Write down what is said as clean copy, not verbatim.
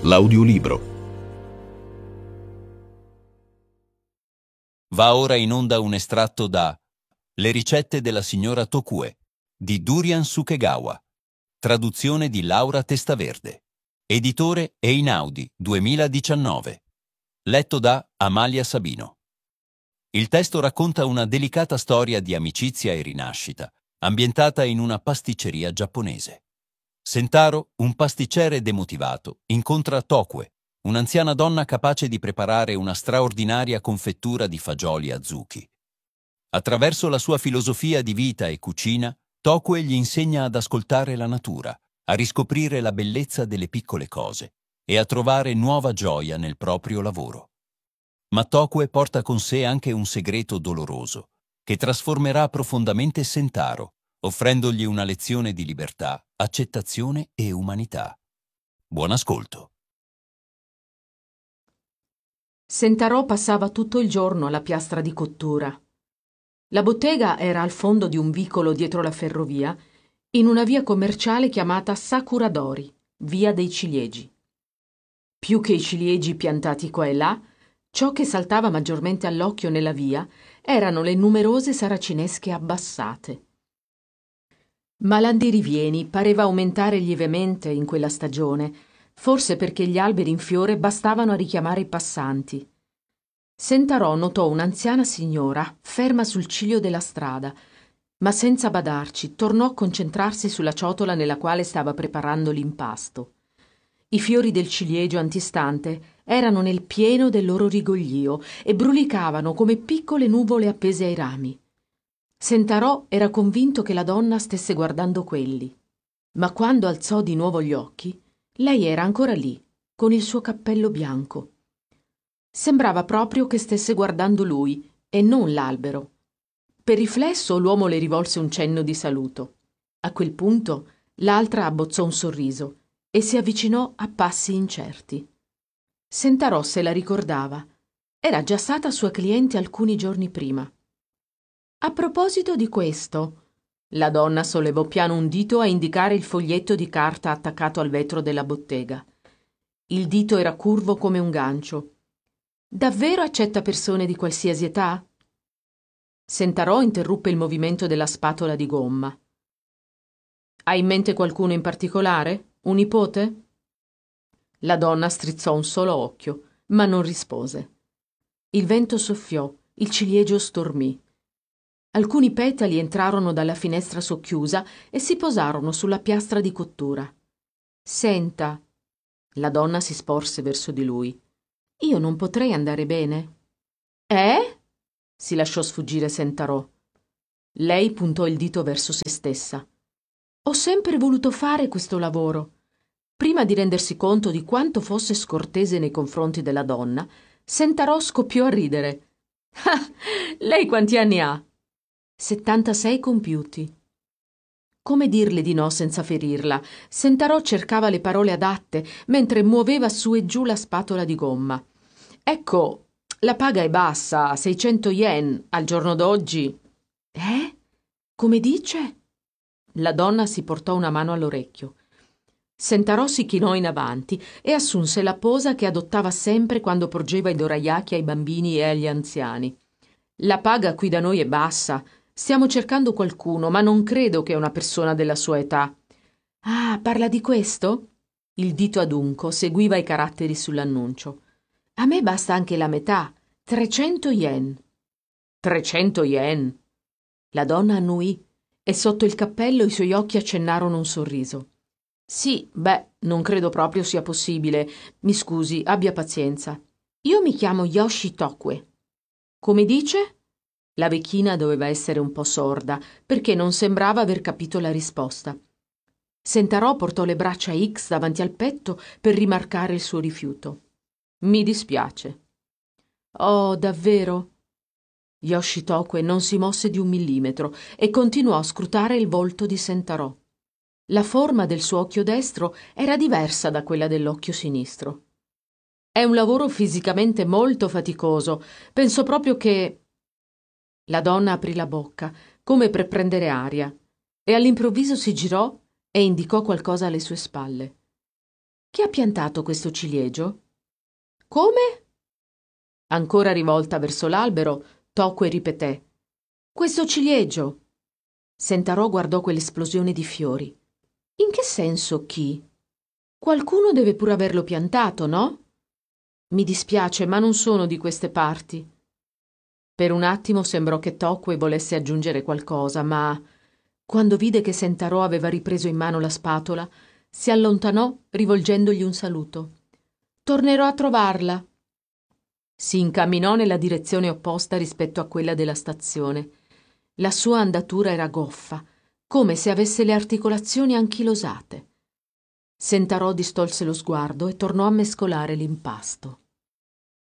L'audiolibro. Va ora in onda un estratto da Le ricette della signora Tokue di Durian Sukegawa, traduzione di Laura Testaverde, editore Einaudi 2019, letto da Amalia Sabino. Il testo racconta una delicata storia di amicizia e rinascita, ambientata in una pasticceria giapponese. Sentaro, un pasticcere demotivato, incontra Tokue, un'anziana donna capace di preparare una straordinaria confettura di fagioli azuki. Attraverso la sua filosofia di vita e cucina, Tokue gli insegna ad ascoltare la natura, a riscoprire la bellezza delle piccole cose e a trovare nuova gioia nel proprio lavoro. Ma Tokue porta con sé anche un segreto doloroso, che trasformerà profondamente Sentaro, offrendogli una lezione di libertà, accettazione e umanità. Buon ascolto. Sentarò passava tutto il giorno alla piastra di cottura. La bottega era al fondo di un vicolo dietro la ferrovia, in una via commerciale chiamata Sakuradori, via dei ciliegi. Più che i ciliegi piantati qua e là, ciò che saltava maggiormente all'occhio nella via erano le numerose saracinesche abbassate. Ma l'andirivieni pareva aumentare lievemente in quella stagione, forse perché gli alberi in fiore bastavano a richiamare i passanti. Sentarò notò un'anziana signora ferma sul ciglio della strada, ma senza badarci tornò a concentrarsi sulla ciotola nella quale stava preparando l'impasto. I fiori del ciliegio antistante erano nel pieno del loro rigoglio e brulicavano come piccole nuvole appese ai rami. Sentarò era convinto che la donna stesse guardando quelli, ma quando alzò di nuovo gli occhi, lei era ancora lì, con il suo cappello bianco. Sembrava proprio che stesse guardando lui e non l'albero. Per riflesso l'uomo le rivolse un cenno di saluto. A quel punto l'altra abbozzò un sorriso e si avvicinò a passi incerti. Sentarò se la ricordava. Era già stata sua cliente alcuni giorni prima. A proposito di questo, la donna sollevò piano un dito a indicare il foglietto di carta attaccato al vetro della bottega. Il dito era curvo come un gancio. Davvero accetta persone di qualsiasi età? Sentarò interruppe il movimento della spatola di gomma. Hai in mente qualcuno in particolare? Un nipote? La donna strizzò un solo occhio, ma non rispose. Il vento soffiò, il ciliegio stormì. Alcuni petali entrarono dalla finestra socchiusa e si posarono sulla piastra di cottura. Senta. La donna si sporse verso di lui. Io non potrei andare bene. Eh? Si lasciò sfuggire Sentarò. Lei puntò il dito verso se stessa. Ho sempre voluto fare questo lavoro. Prima di rendersi conto di quanto fosse scortese nei confronti della donna, Sentarò scoppiò a ridere. Ah, lei quanti anni ha? 76 compiuti. Come dirle di no senza ferirla? Sentarò cercava le parole adatte mentre muoveva su e giù la spatola di gomma. Ecco, la paga è bassa, 600 yen al giorno d'oggi. Eh? Come dice? La donna si portò una mano all'orecchio. Sentarò si chinò in avanti e assunse la posa che adottava sempre quando porgeva i dorayaki ai bambini e agli anziani. La paga qui da noi è bassa. Stiamo cercando qualcuno, ma non credo che una persona della sua età. Ah, parla di questo? Il dito adunco seguiva i caratteri sull'annuncio. A me basta anche la metà, 300 yen. 300 yen? La donna annuì e sotto il cappello i suoi occhi accennarono un sorriso. Sì, beh, non credo proprio sia possibile. Mi scusi, abbia pazienza. Io mi chiamo Yoshi Tokue. Come dice? La vecchina doveva essere un po' sorda, perché non sembrava aver capito la risposta. Sentarò portò le braccia a X davanti al petto per rimarcare il suo rifiuto. Mi dispiace. Oh, davvero? Yoshitoku non si mosse di un millimetro e continuò a scrutare il volto di Sentarò. La forma del suo occhio destro era diversa da quella dell'occhio sinistro. È un lavoro fisicamente molto faticoso. Penso proprio che... La donna aprì la bocca, come per prendere aria, e all'improvviso si girò e indicò qualcosa alle sue spalle. Chi ha piantato questo ciliegio? Come? Ancora rivolta verso l'albero, Tocque ripeté: Questo ciliegio. Sentarò guardò quell'esplosione di fiori. In che senso chi? Qualcuno deve pure averlo piantato, no? Mi dispiace, ma non sono di queste parti. Per un attimo sembrò che Tocque volesse aggiungere qualcosa, ma quando vide che Sentarò aveva ripreso in mano la spatola, si allontanò rivolgendogli un saluto. Tornerò a trovarla. Si incamminò nella direzione opposta rispetto a quella della stazione. La sua andatura era goffa, come se avesse le articolazioni anchilosate. Sentarò distolse lo sguardo e tornò a mescolare l'impasto.